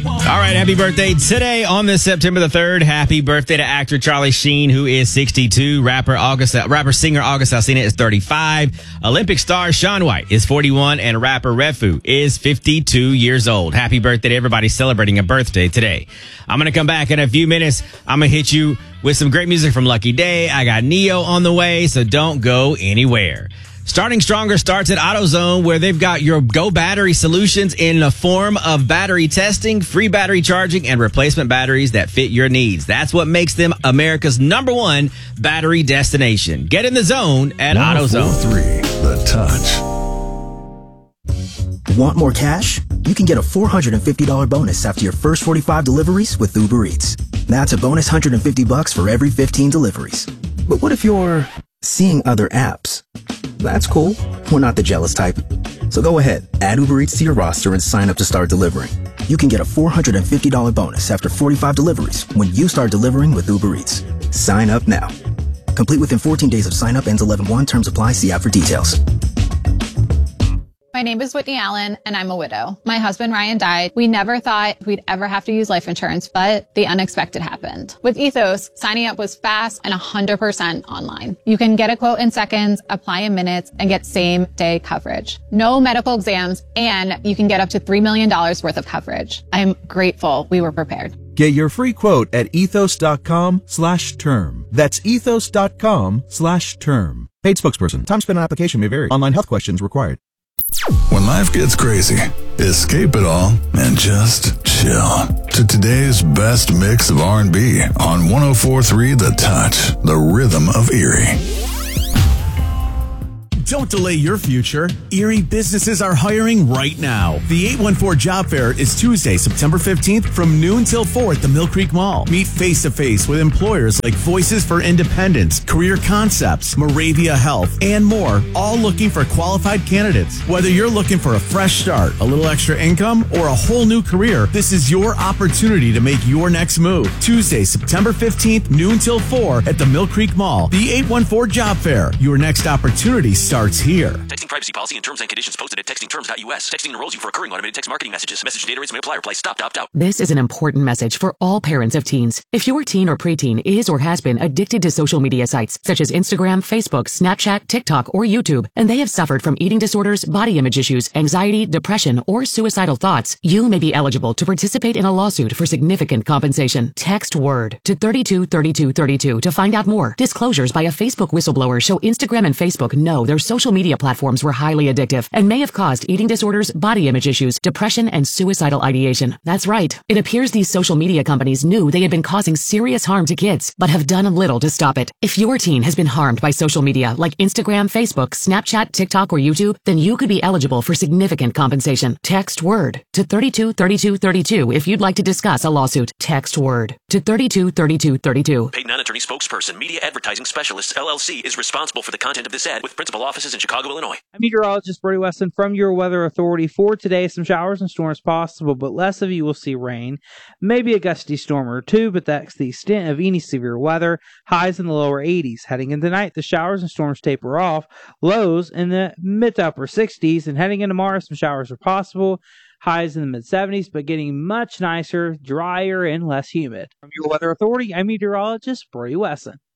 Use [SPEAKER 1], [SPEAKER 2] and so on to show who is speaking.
[SPEAKER 1] All right, happy birthday today on this September the 3rd. Happy birthday to actor Charlie Sheen, who is 62. Rapper singer August Alsina is 35. Olympic star Shaun White is 41, and rapper Redfoo is 52 years old. Happy birthday to everybody celebrating a birthday today. I'm going to come back in a few minutes. I'm going to hit you with some great music from Lucky Day. I got Neo on the way, so don't go anywhere. Starting Stronger starts at AutoZone, where they've got your Go Battery solutions in the form of battery testing, free battery charging, and replacement batteries that fit your needs. That's what makes them America's #1 battery destination. Get in the zone at AutoZone.
[SPEAKER 2] 104.3 The Touch.
[SPEAKER 3] Want more cash? You can get a $450 bonus after your first 45 deliveries with Uber Eats. That's a bonus $150 for every 15 deliveries. But what if you're seeing other apps? That's cool. We're not the jealous type. So go ahead, add Uber Eats to your roster and sign up to start delivering. You can get a $450 bonus after 45 deliveries when you start delivering with Uber Eats. Sign up now. Complete within 14 days of sign up. Ends 11/1. Terms apply. See app for details.
[SPEAKER 4] My name is Whitney Allen, and I'm a widow. My husband, Ryan, died. We never thought we'd ever have to use life insurance, but the unexpected happened. With Ethos, signing up was fast and 100% online. You can get a quote in seconds, apply in minutes, and get same-day coverage. No medical exams, and you can get up to $3 million worth of coverage. I'm grateful we were prepared.
[SPEAKER 5] Get your free quote at ethos.com/term. That's ethos.com/term. Paid spokesperson. Time spent on application may vary. Online health questions required.
[SPEAKER 2] When life gets crazy, escape it all and just chill to today's best mix of R&B on 104.3 The Touch, the rhythm of Erie.
[SPEAKER 6] Don't delay your future. Erie businesses are hiring right now. The 814 Job Fair is Tuesday, September 15th from noon till 4 at the Mill Creek Mall. Meet face-to-face with employers like Voices for Independence, Career Concepts, Moravia Health, and more, all looking for qualified candidates. Whether you're looking for a fresh start, a little extra income, or a whole new career, this is your opportunity to make your next move. Tuesday, September 15th, noon till 4 at the Mill Creek Mall. The 814 Job Fair. Your next opportunity starts here.
[SPEAKER 7] Texting privacy policy and terms and conditions posted at textingterms.us. Texting enrolls you for recurring automated text marketing messages. Message data rates may apply. Reply stop to opt out.
[SPEAKER 8] This is an important message for all parents of teens. If your teen or preteen is or has been addicted to social media sites such as Instagram, Facebook, Snapchat, TikTok, or YouTube, and they have suffered from eating disorders, body image issues, anxiety, depression, or suicidal thoughts, you may be eligible to participate in a lawsuit for significant compensation. Text WORD to 323232 to find out more. Disclosures by a Facebook whistleblower show Instagram and Facebook know their social media platforms were highly addictive and may have caused eating disorders, body image issues, depression, and suicidal ideation. That's right. It appears these social media companies knew they had been causing serious harm to kids, but have done little to stop it. If your teen has been harmed by social media like Instagram, Facebook, Snapchat, TikTok, or YouTube, then you could be eligible for significant compensation. Text WORD to 323232 if you'd like to discuss a lawsuit. Text WORD to 323232.
[SPEAKER 7] Paid non-attorney spokesperson, Media Advertising Specialists, LLC, is responsible for the content of this ad with principal offices in Chicago, Illinois.
[SPEAKER 9] I'm meteorologist Brody Weston from your Weather Authority. For today, some showers and storms possible, but less of you will see rain. Maybe a gusty storm or two, but that's the extent of any severe weather. Highs in the lower 80s. Heading into tonight, the showers and storms taper off. Lows in the mid to upper 60s, and heading into tomorrow, some showers are possible. Highs in the mid-70s, but getting much nicer, drier, and less humid. From your Weather Authority, I'm meteorologist Brody Wesson.